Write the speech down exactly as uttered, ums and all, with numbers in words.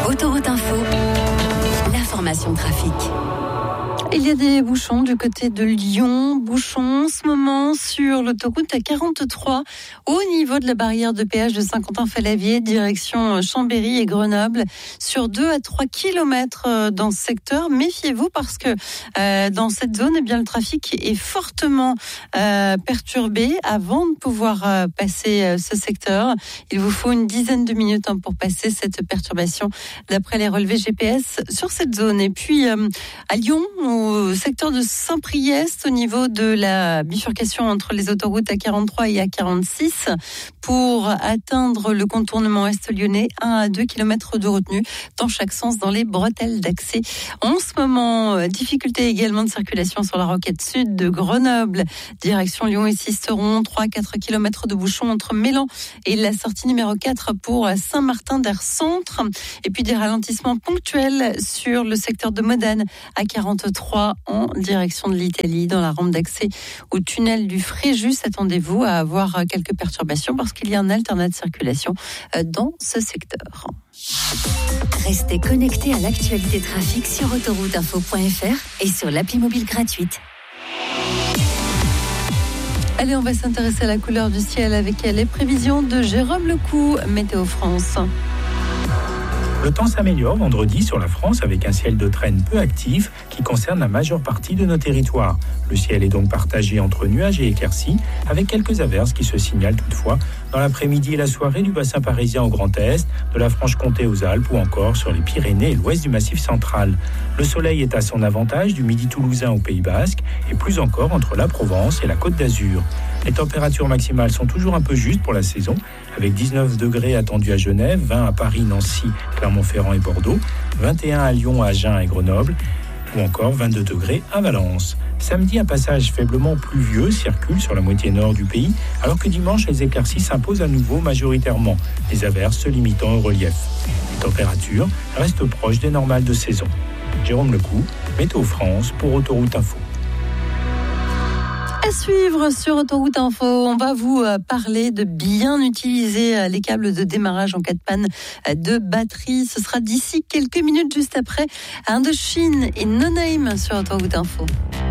Autoroute Info, l'information trafic. Il y a des bouchons du côté de Lyon, bouchons en ce moment sur l'autoroute A quarante-trois au niveau de la barrière de péage de Saint-Quentin-Fallavier, direction Chambéry et Grenoble, sur deux à trois kilomètres dans ce secteur. Méfiez-vous parce que euh, dans cette zone, eh bien, le trafic est fortement euh, perturbé. Avant de pouvoir euh, passer euh, ce secteur, il vous faut une dizaine de minutes hein, pour passer cette perturbation d'après les relevés G P S sur cette zone. Et puis euh, à Lyon, au secteur de Saint-Priest, au niveau de la bifurcation entre les autoroutes A quarante-trois et A quarante-six, pour atteindre le contournement est lyonnais, un à deux kilomètres de retenue dans chaque sens dans les bretelles d'accès. En ce moment, difficulté également de circulation sur la Roquette Sud de Grenoble, direction Lyon et Sisteron, trois à quatre kilomètres de bouchons entre Mélan et la sortie numéro quatre pour Saint-Martin-d'Air-Centre. Et puis des ralentissements ponctuels sur le secteur de Modane à quarante-trois en direction de l'Italie, dans la rampe d'accès au tunnel du Fréjus. Attendez-vous à avoir quelques perturbations parce qu'il y a un alternat de circulation dans ce secteur. Restez connectés à l'actualité trafic sur autoroute info point f r et sur l'appli mobile gratuite. Allez, on va s'intéresser à la couleur du ciel avec les prévisions de Jérôme Lecou, Météo France. Le temps s'améliore vendredi sur la France avec un ciel de traîne peu actif qui concerne la majeure partie de nos territoires. Le ciel est donc partagé entre nuages et éclaircies avec quelques averses qui se signalent toutefois dans l'après-midi et la soirée du bassin parisien au Grand Est, de la Franche-Comté aux Alpes ou encore sur les Pyrénées et l'ouest du Massif central. Le soleil est à son avantage du midi toulousain au Pays Basque et plus encore entre la Provence et la Côte d'Azur. Les températures maximales sont toujours un peu justes pour la saison, avec dix-neuf degrés attendus à Genève, vingt à Paris, Nancy, Clermont-Ferrand et Bordeaux, vingt et un à Lyon, Agen et Grenoble, ou encore vingt-deux degrés à Valence. Samedi, un passage faiblement pluvieux circule sur la moitié nord du pays, alors que dimanche, les éclaircies s'imposent à nouveau majoritairement, les averses se limitant au relief. Les températures restent proches des normales de saison. Jérôme Lecou, Météo France pour Autoroute Info. À suivre sur Autoroute Info, on va vous parler de bien utiliser les câbles de démarrage en cas de panne de batterie. Ce sera d'ici quelques minutes juste après Indochine et No Name sur Autoroute Info.